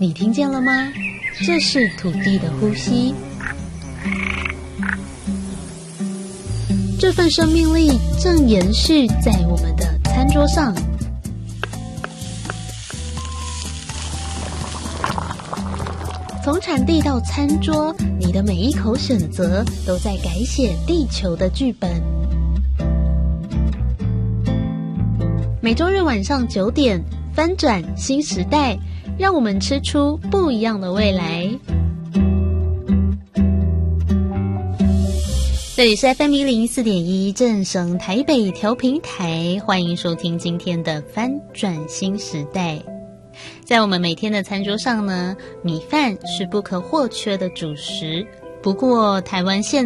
你听见了吗？这是土地的呼吸，这份生命力正延续在我们的餐桌上。从产地到餐桌，你的每一口选择都在改写地球的剧本。每周日晚上9点，翻转新时代，让我们吃出不一样的未来。这里是 FM 104.1正声台北调频台，欢迎收听今天的翻转新时代。在我们每天的餐桌上呢，米饭是不可或缺的主食。不过台湾现